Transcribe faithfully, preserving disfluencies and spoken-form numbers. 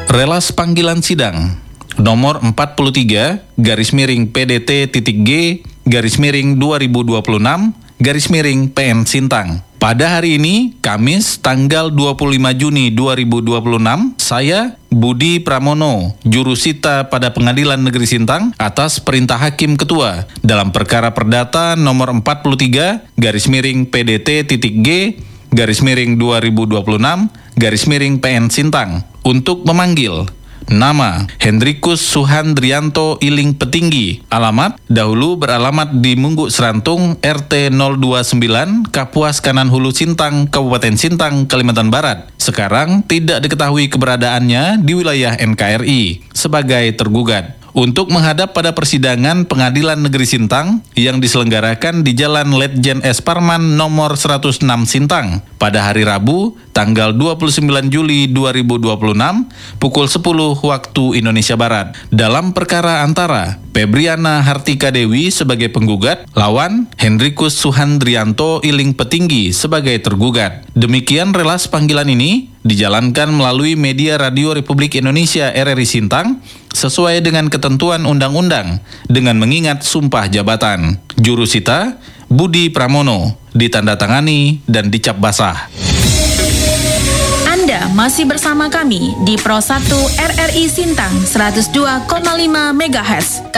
Relas panggilan sidang nomor empat puluh tiga garis miring P D T titik G garis miring dua ribu dua puluh enam garis miring P N Sintang. Pada hari ini, Kamis tanggal dua puluh lima Juni dua ribu dua puluh enam, saya, Budi Pramono, jurusita pada Pengadilan Negeri Sintang atas perintah Hakim Ketua dalam perkara perdata nomor empat puluh tiga garis miring P D T titik G garis miring dua ribu dua puluh enam garis miring P N Sintang untuk memanggil nama Hendrikus Suhandrianto Iling Petinggi, alamat dahulu beralamat di Mungguk Serantung, R T nol dua sembilan, Kapuas Kanan Hulu Sintang, Kabupaten Sintang, Kalimantan Barat. Sekarang tidak diketahui keberadaannya di wilayah N K R I sebagai tergugat untuk menghadap pada persidangan Pengadilan Negeri Sintang yang diselenggarakan di Jalan Letjen S. Parman nomor seratus enam Sintang pada hari Rabu tanggal dua puluh sembilan Juli dua ribu dua puluh enam pukul sepuluh waktu Indonesia Barat dalam perkara antara Febriana Hartika Dewi sebagai penggugat lawan Hendrikus Suhandrianto Iling Petinggi sebagai tergugat. Demikian relas panggilan ini dijalankan melalui media Radio Republik Indonesia R R I Sintang sesuai dengan ketentuan undang-undang dengan mengingat sumpah jabatan. Jurusita Budi Pramono, ditandatangani dan dicap basah. Anda masih bersama kami di Pro satu R R I Sintang seratus dua koma lima megahertz.